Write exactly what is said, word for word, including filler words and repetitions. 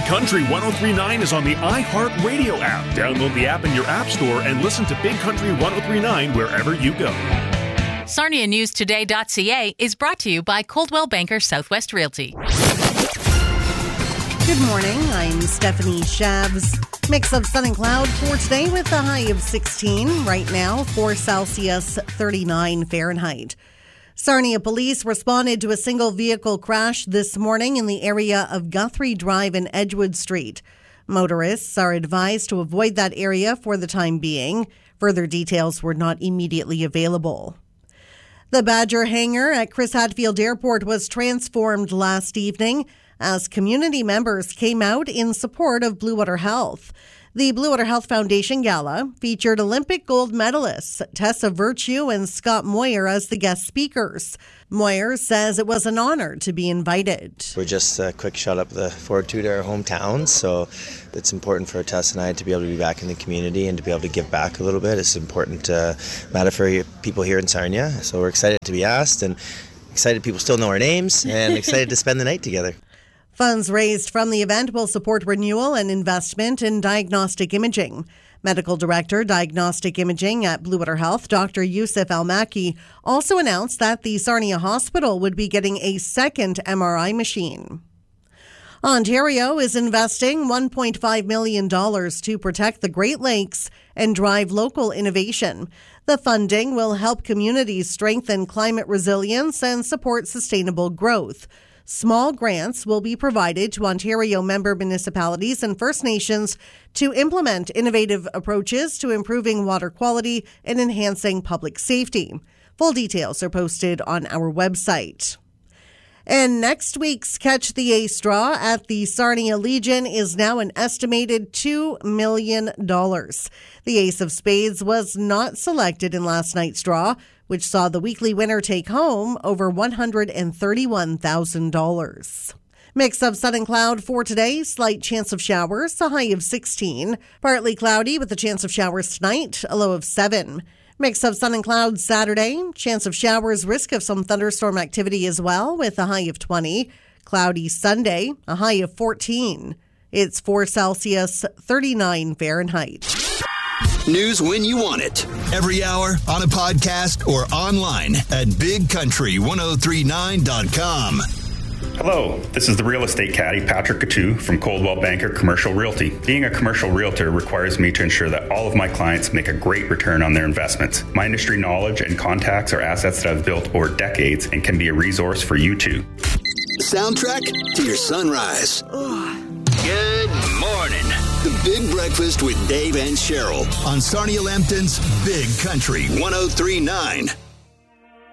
Country ten thirty-nine is on the iHeartRadio app. Download the app in your app store and listen to Big Country ten thirty-nine wherever you go. Sarnia News Today dot C A is brought to you by Coldwell Banker Southwest Realty. Good morning. I'm Stephanie Shabs. Mix of sun and cloud for today with a high of sixteen. Right now, four Celsius, thirty-nine Fahrenheit. Sarnia police responded to a single vehicle crash this morning in the area of Guthrie Drive and Edgewood Street. Motorists are advised to avoid that area for the time being. Further details were not immediately available. The Badger hangar at Chris Hadfield Airport was transformed last evening as community members came out in support of Blue Water Health. The Blue Water Health Foundation Gala featured Olympic gold medalists Tessa Virtue and Scott Moyer as the guest speakers. Moyer says it was an honor to be invited. We're just a quick shot up the four two to our hometown, so it's important for Tess and I to be able to be back in the community and to be able to give back a little bit. It's an important uh, matter for people here in Sarnia, so we're excited to be asked and excited people still know our names and excited to spend the night together. Funds raised from the event will support renewal and investment in diagnostic imaging. Medical Director, Diagnostic Imaging at Blue Water Health, Doctor Yusuf Al-Maki, also announced that the Sarnia Hospital would be getting a second M R I machine. Ontario is investing one point five million dollars to protect the Great Lakes and drive local innovation. The funding will help communities strengthen climate resilience and support sustainable growth. Small grants will be provided to Ontario member municipalities and First Nations to implement innovative approaches to improving water quality and enhancing public safety. Full details are posted on our website. And next week's Catch the Ace draw at the Sarnia Legion is now an estimated two million dollars. The Ace of Spades was not selected in last night's draw, which saw the weekly winner take home over one hundred thirty-one thousand dollars. Mix of sun and cloud for today. Slight chance of showers, a high of sixteen. Partly cloudy with a chance of showers tonight, a low of seven. Mix of sun and clouds Saturday. Chance of showers, risk of some thunderstorm activity as well with a high of twenty. Cloudy Sunday, a high of fourteen. It's four Celsius, thirty-nine Fahrenheit. News when you want it. Every hour, on a podcast, or online at big country ten thirty-nine dot com. Hello, this is the real estate caddy, Patrick Coutu from Coldwell Banker Commercial Realty. Being a commercial realtor requires me to ensure that all of my clients make a great return on their investments. My industry knowledge and contacts are assets that I've built over decades and can be a resource for you too. Soundtrack to your sunrise. Good morning. The Big Breakfast with Dave and Cheryl on Sarnia Lambton's Big Country ten thirty-nine.